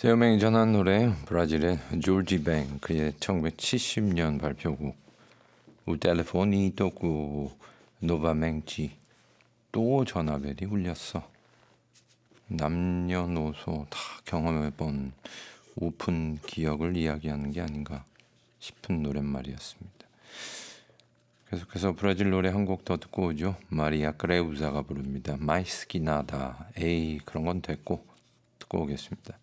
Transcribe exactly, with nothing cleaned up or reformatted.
세요맹이 전한 노래 브라질의 조지 뱅 그의 천구백칠십 년 발표곡 O telefone tocou novamente. 또 전화벨이 울렸어. 남녀노소 다 경험해본 오픈 기억을 이야기하는 게 아닌가 싶은 노랫말이었습니다. 계속해서 브라질 노래 한 곡 더 듣고 오죠. 마리아 크레우자가 부릅니다. 마이스키나다. 에이 그런 건 됐고 듣고 오겠습니다.